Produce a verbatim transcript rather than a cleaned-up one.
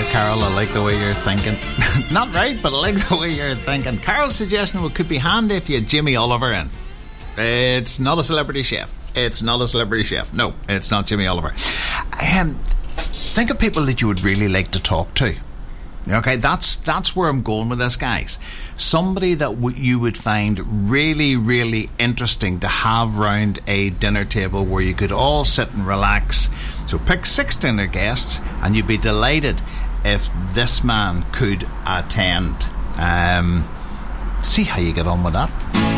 Carol, I like the way you're thinking. Not right, but I like the way you're thinking. Carol's suggestion would could be handy if you had Jimmy Oliver in. It's not a celebrity chef. It's not a celebrity chef. No, it's not Jimmy Oliver. Um, think of people that you would really like to talk to. Okay, that's that's where I'm going with this, guys. Somebody that w- you would find really, really interesting to have round a dinner table where you could all sit and relax. So pick six dinner guests and you'd be delighted if this man could attend. Um, see how you get on with that.